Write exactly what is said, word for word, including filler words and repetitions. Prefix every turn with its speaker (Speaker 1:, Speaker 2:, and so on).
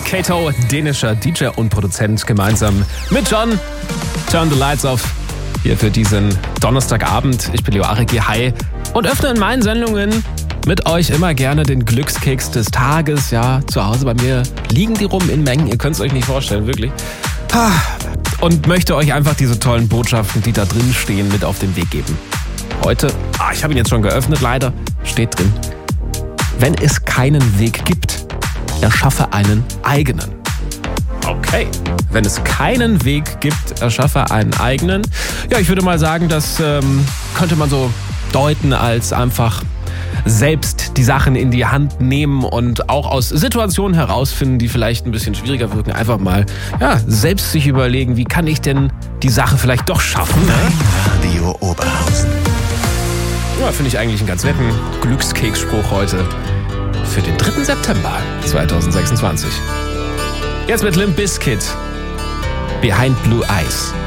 Speaker 1: Kato, dänischer D J und Produzent, gemeinsam mit John. Turn the Lights Off. Hier für diesen Donnerstagabend. Ich bin Leo Aregi, hi. Und öffne in meinen Sendungen mit euch immer gerne den Glückskeks des Tages. Ja, zu Hause bei mir liegen die rum in Mengen. Ihr könnt es euch nicht vorstellen, wirklich. Und möchte euch einfach diese tollen Botschaften, die da drin stehen, mit auf den Weg geben. Heute, ah, ich habe ihn jetzt schon geöffnet, leider, steht drin: Wenn es keinen Weg gibt, erschaffe einen eigenen. Okay, wenn es keinen Weg gibt, erschaffe einen eigenen. Ja, ich würde mal sagen, das ähm, könnte man so deuten als einfach selbst die Sachen in die Hand nehmen und auch aus Situationen herausfinden, die vielleicht ein bisschen schwieriger wirken. Einfach mal ja, selbst sich überlegen, wie kann ich denn die Sache vielleicht doch schaffen. Ne?
Speaker 2: Radio Oberhausen.
Speaker 1: Ja, finde ich eigentlich einen ganz netten Glückskeksspruch heute für den dritten September zweitausendsechsundzwanzig. Jetzt mit Limp Bizkit, Behind Blue Eyes.